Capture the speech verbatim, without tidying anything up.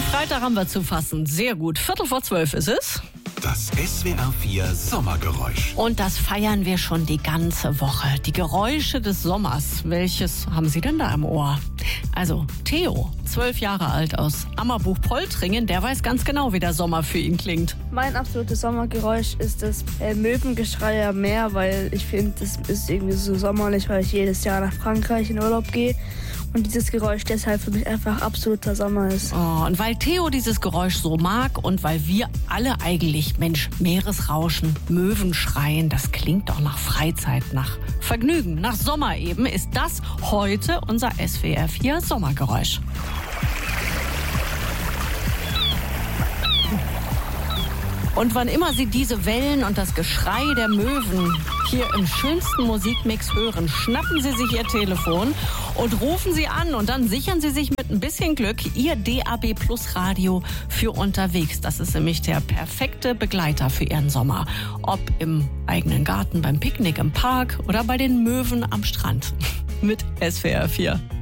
Den Freitag haben wir zu fassen. Sehr gut. Viertel vor zwölf ist es. Das S W R vier Sommergeräusch. Und das feiern wir schon die ganze Woche. Die Geräusche des Sommers. Welches haben Sie denn da im Ohr? Also Theo, zwölf Jahre alt aus Ammerbuch-Poltringen, der weiß ganz genau, wie der Sommer für ihn klingt. Mein absolutes Sommergeräusch ist das äh, Möwengeschrei am Meer, weil ich finde, das ist irgendwie so sommerlich, weil ich jedes Jahr nach Frankreich in Urlaub gehe. Und dieses Geräusch deshalb für mich einfach absoluter Sommer ist. Oh, und weil Theo dieses Geräusch so mag und weil wir alle eigentlich, Mensch, Meeresrauschen, Möwen schreien, das klingt doch nach Freizeit, nach Vergnügen, nach Sommer eben, ist das heute unser S W R vier Sommergeräusch. Und wann immer Sie diese Wellen und das Geschrei der Möwen hier im schönsten Musikmix hören, schnappen Sie sich Ihr Telefon und rufen Sie an und dann sichern Sie sich mit ein bisschen Glück Ihr D A B Plus Radio für unterwegs. Das ist nämlich der perfekte Begleiter für Ihren Sommer. Ob im eigenen Garten, beim Picknick im Park oder bei den Möwen am Strand. Mit S W R vier.